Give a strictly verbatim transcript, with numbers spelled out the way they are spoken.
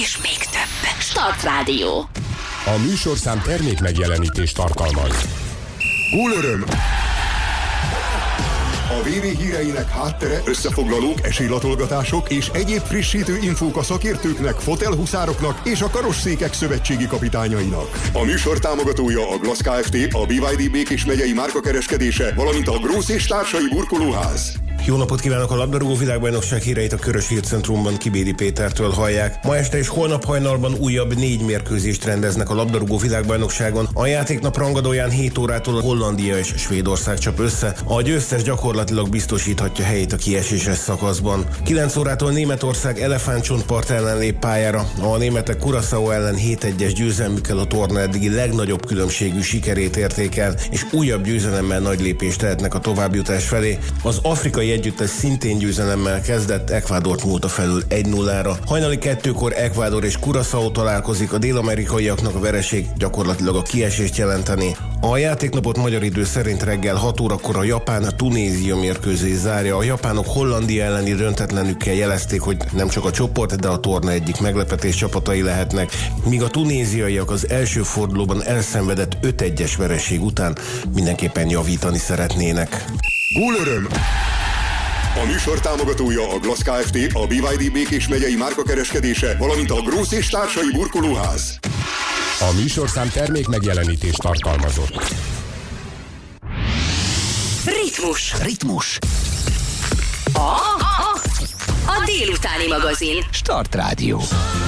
és még több. Start Rádió. A műsorszám termék megjelenítést tartalmaz. Gúlöröm! A vé vé híreinek háttere, összefoglalók, esélylatolgatások és egyéb frissítő infók a szakértőknek, fotelhuszároknak és a karosszékek szövetségi kapitányainak. A műsor támogatója a Glass Kft., a bé vé dé Békés megyei márkakereskedése, valamint a Grósz és társai burkolóház. Jó napot kívánok! A labdarúgó világbajnokság híreit a Körös Hírcentrumban Kibédi Pétertől hallják. Ma este és holnap hajnalban újabb négy mérkőzést rendeznek a labdarúgó világbajnokságon. A játéknap rangadóján hét órától Hollandia és Svédország csap össze. A győztes gyakorlatilag biztosíthatja helyét a kieséses szakaszban. kilenc órától Németország elefántcsontpart ellen lép pályára. A németek Curaçao ellen hét egyes győzelmükkel a torna eddigi legnagyobb különbségű sikerét érték el, és újabb győzelemmel nagy lépést tehetnek a továbbjutás felé. Az afrikai együttes szintén győzelemmel kezdett, Ecuadort múlta felül egy nullára. Hajnali kettőkor Ecuador és Curaçao találkozik, a dél-amerikaiaknak a vereség gyakorlatilag a kiesést jelenteni. A játéknapot magyar idő szerint reggel hat órakor a Japán-Tunézia mérkőzés zárja. A japánok Hollandia elleni döntetlenükkel jelezték, hogy nem csak a csoport, de a torna egyik meglepetés csapatai lehetnek, míg a tunéziaiak az első fordulóban elszenvedett öt egyes vereség után mindenképpen javítani szeretnének. Gúlöröm! A műsor támogatója a Glass Kft., a bé vé dé Békés megyei márkakereskedése, valamint a Grósz és társai burkolóház. A műsorszám termék megjelenítést tartalmazott. Ritmus. Ritmus. A, a, a délutáni magazin. Start Rádió.